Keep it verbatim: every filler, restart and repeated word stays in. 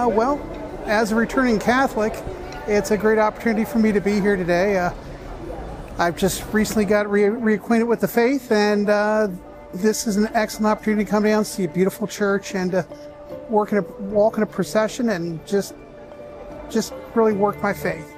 Uh, well, as a returning Catholic, it's a great opportunity for me to be here today. Uh, I've just recently got re- reacquainted with the faith, and uh, this is an excellent opportunity to come down, see a beautiful church, and uh, work in a, walk in a procession, and just, just really work my faith.